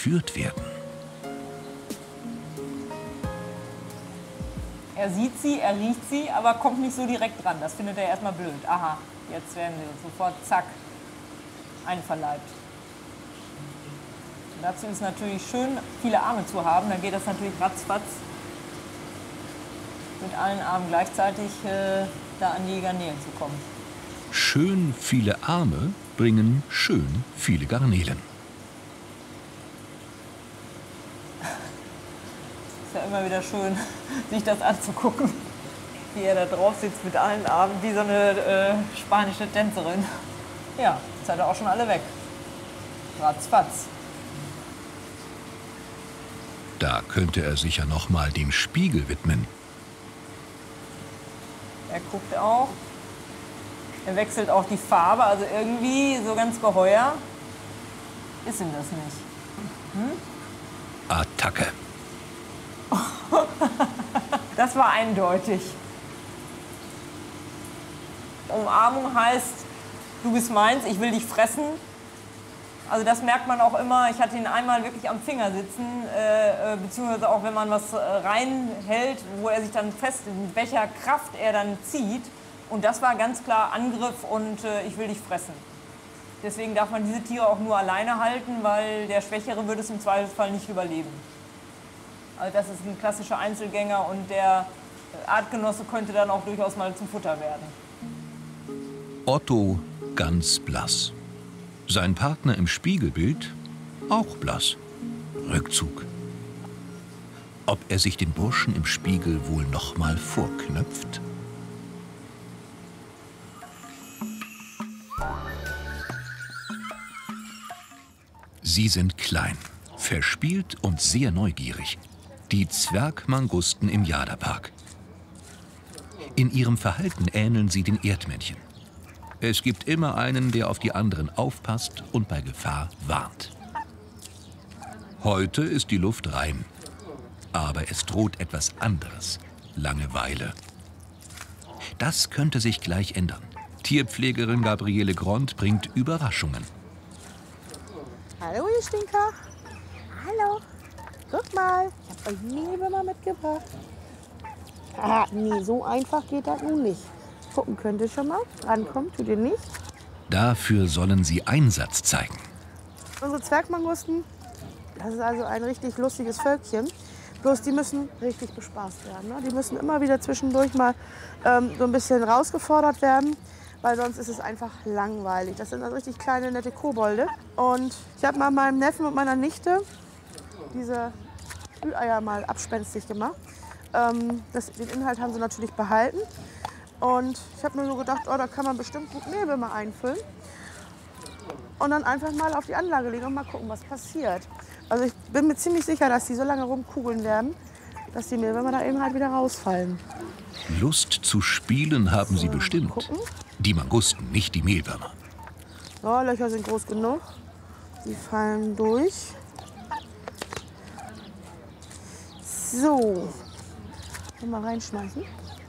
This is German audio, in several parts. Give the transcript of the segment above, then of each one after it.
entführt werden. Er sieht sie, er riecht sie, aber kommt nicht so direkt dran. Das findet er erstmal blöd. Aha, jetzt werden sie sofort, zack, einverleibt. Und dazu ist natürlich schön, viele Arme zu haben. Dann geht das natürlich ratzfatz, mit allen Armen gleichzeitig da an Jägernähe zu kommen. Schön viele Arme bringen schön viele Garnelen. Ist ja immer wieder schön, sich das anzugucken, wie er da drauf sitzt mit allen Armen, wie so eine spanische Tänzerin. Ja, jetzt hat er auch schon alle weg. Ratzfatz. Da könnte er sich ja noch mal dem Spiegel widmen. Er guckt auch. Er wechselt auch die Farbe, also irgendwie so ganz geheuer ist ihm das nicht. Attacke. Das war eindeutig. Umarmung heißt, du bist meins, ich will dich fressen. Also das merkt man auch immer. Ich hatte ihn einmal wirklich am Finger sitzen, beziehungsweise auch wenn man was reinhält, wo er sich dann fest, mit welcher Kraft er dann zieht. Und das war ganz klar Angriff und ich will dich fressen. Deswegen darf man diese Tiere auch nur alleine halten, weil der Schwächere würde es im Zweifelsfall nicht überleben. Also das ist ein klassischer Einzelgänger und der Artgenosse könnte dann auch durchaus mal zum Futter werden. Otto ganz blass. Sein Partner im Spiegelbild auch blass. Rückzug. Ob er sich den Burschen im Spiegel wohl noch mal vorknöpft? Sie sind klein, verspielt und sehr neugierig. Die Zwergmangusten im Jadapark. In ihrem Verhalten ähneln sie den Erdmännchen. Es gibt immer einen, der auf die anderen aufpasst und bei Gefahr warnt. Heute ist die Luft rein. Aber es droht etwas anderes. Langeweile. Das könnte sich gleich ändern. Tierpflegerin Gabriele Grond bringt Überraschungen. Hallo, ihr Stinker. Hallo. Guck mal, ich habe euch Mehlwürmer mitgebracht. Ah, nee, so einfach geht das nun nicht. Gucken könnt ihr schon mal. Rankommen tut ihr nicht. Dafür sollen sie Einsatz zeigen. Unsere Zwergmangusten, das ist also ein richtig lustiges Völkchen. Bloß die müssen richtig bespaßt werden. Ne? Die müssen immer wieder zwischendurch mal so ein bisschen rausgefordert werden, weil sonst ist es einfach langweilig. Das sind also richtig kleine, nette Kobolde. Und ich habe mal meinem Neffen und meiner Nichte diese Spüleier mal abspenstig gemacht. Den Inhalt haben sie natürlich behalten. Und ich habe mir so gedacht, oh, da kann man bestimmt gut Mehlwürmer einfüllen. Und dann einfach mal auf die Anlage legen und mal gucken, was passiert. Also ich bin mir ziemlich sicher, dass die so lange rumkugeln werden, dass die Mehlwürmer da eben halt wieder rausfallen. Lust zu spielen haben sie bestimmt. Gucken. Die Mangusten, nicht die Mehlwürmer. So, Löcher sind groß genug. Die fallen durch. So. Mal reinschmeißen.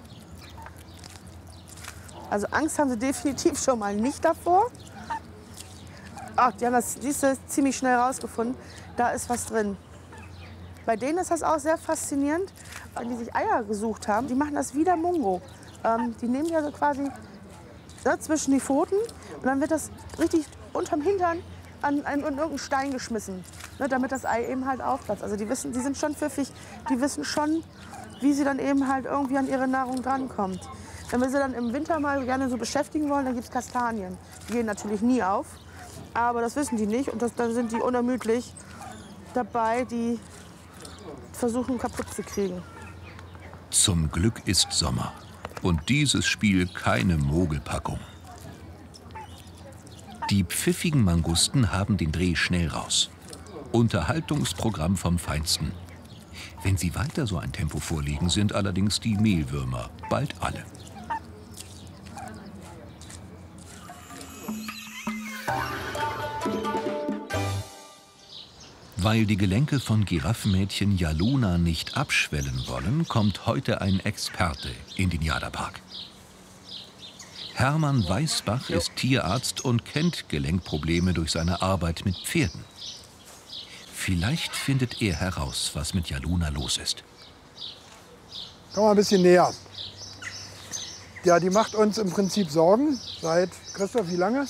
Also Angst haben sie definitiv schon mal nicht davor. Ach, die haben das ziemlich schnell rausgefunden. Da ist was drin. Bei denen ist das auch sehr faszinierend, wenn die sich Eier gesucht haben. Die machen das wie der Mungo. Die nehmen die also quasi zwischen die Pfoten und dann wird das richtig unterm Hintern an irgendeinen Stein geschmissen, ne, damit das Ei eben halt aufplatzt. Also die sind schon pfiffig, die wissen schon, wie sie dann eben halt irgendwie an ihre Nahrung drankommt. Wenn wir sie dann im Winter mal gerne so beschäftigen wollen, dann gibt es Kastanien. Die gehen natürlich nie auf, aber das wissen die nicht und dann sind die unermüdlich dabei, die versuchen kaputt zu kriegen. Zum Glück ist Sommer und dieses Spiel keine Mogelpackung. Die pfiffigen Mangusten haben den Dreh schnell raus. Unterhaltungsprogramm vom Feinsten. Wenn sie weiter so ein Tempo vorlegen, sind allerdings die Mehlwürmer bald alle. Weil die Gelenke von Giraffenmädchen Jaluna nicht abschwellen wollen, kommt heute ein Experte in den Jadapark. Hermann Weißbach ist Tierarzt und kennt Gelenkprobleme durch seine Arbeit mit Pferden. Vielleicht findet er heraus, was mit Jaluna los ist. Komm mal ein bisschen näher. Ja, die macht uns im Prinzip Sorgen. Seit, Christoph, wie lange? Ein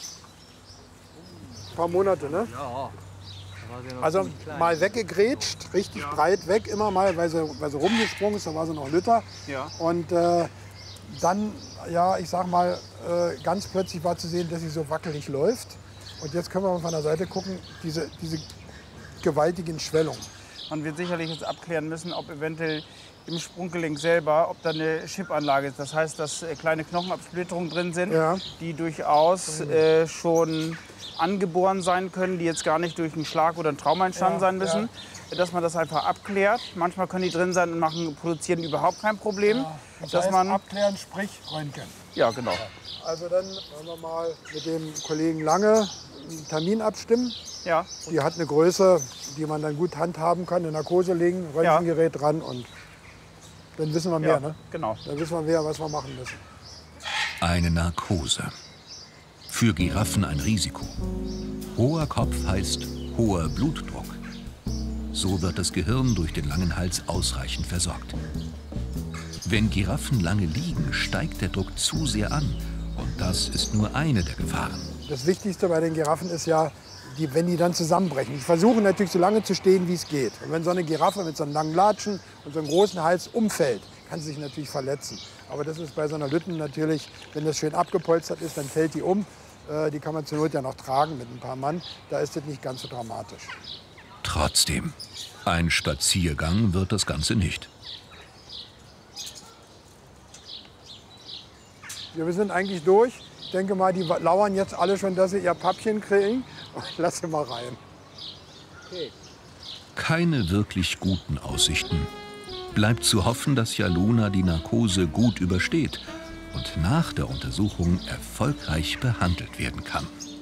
paar Monate, ne? Ja. Also mal weggegrätscht, richtig breit weg, immer mal, weil sie rumgesprungen ist, da war sie noch Lütter. Ja. Und dann, ja, ich sag mal, ganz plötzlich war zu sehen, dass sie so wackelig läuft. Und jetzt können wir mal von der Seite gucken, diese gewaltigen Schwellungen. Man wird sicherlich jetzt abklären müssen, ob eventuell im Sprunggelenk selber, ob da eine Chip-Anlage ist. Das heißt, dass kleine Knochenabsplitterungen drin sind, Ja. die durchaus schon angeboren sein können, die jetzt gar nicht durch einen Schlag oder ein Trauma entstanden sein müssen. Dass man das einfach abklärt. Manchmal können die drin sein und produzieren überhaupt kein Problem. Ja, das dass heißt, man abklären, sprich Röntgen. Ja, genau. Also dann wollen wir mal mit dem Kollegen Lange einen Termin abstimmen. Ja. Die hat eine Größe, die man dann gut handhaben kann, eine Narkose legen, Röntgengerät dran und dann wissen wir mehr. Ja, Ne? genau. Dann wissen wir mehr, was wir machen müssen. Eine Narkose. Für Giraffen ein Risiko. Hoher Kopf heißt hoher Blutdruck. So wird das Gehirn durch den langen Hals ausreichend versorgt. Wenn Giraffen lange liegen, steigt der Druck zu sehr an. Und das ist nur eine der Gefahren. Das Wichtigste bei den Giraffen ist ja, wenn die dann zusammenbrechen. Die versuchen natürlich so lange zu stehen, wie es geht. Und wenn so eine Giraffe mit so einem langen Latschen und so einem großen Hals umfällt, kann sie sich natürlich verletzen. Aber das ist bei so einer Lütten natürlich, wenn das schön abgepolstert ist, dann fällt die um. Die kann man zur Not ja noch tragen mit ein paar Mann. Da ist das nicht ganz so dramatisch. Trotzdem, ein Spaziergang wird das Ganze nicht. Ja, wir sind eigentlich durch. Ich denke mal, die lauern jetzt alle schon, dass sie ihr Pappchen kriegen. Lass sie mal rein. Okay. Keine wirklich guten Aussichten. Bleibt zu hoffen, dass Jaluna die Narkose gut übersteht und nach der Untersuchung erfolgreich behandelt werden kann.